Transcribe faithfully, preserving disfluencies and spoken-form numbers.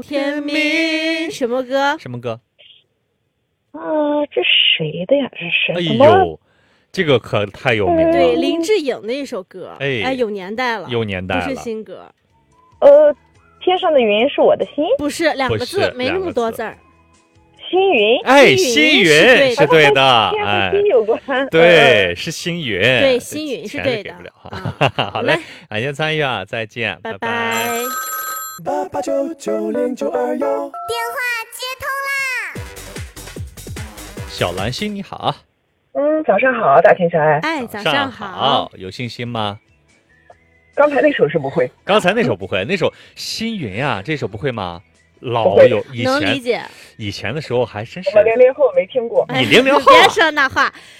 天明什么歌？ 什么歌？ 啊，这谁的呀？这是哎什么？ 呦，这个可太有名了， 对，林志颖的一首歌， 哎哎，有年代了， 有年代了， 不是新歌， 呃，天上的云是我的心， 不是两个不字， 是没那么多两个字字儿。 星云， 哎， 星星云云是对的是对的， 天和哎， 心有关。 对，是星云， 对星云是钱对的给不了啊哈。好嘞，感谢参与啊，再见， 拜拜。 八八九九零九二幺。 小兰心你好， 嗯，早上好，大天小爱。 哎，早上上好。 有信心吗？ 刚才那首是不会， 刚才那首不会，那首星云啊，这首不会吗？老不会有以前能理解。 以前的时候还真是我零零后没听过。 哎你零零后别说那话。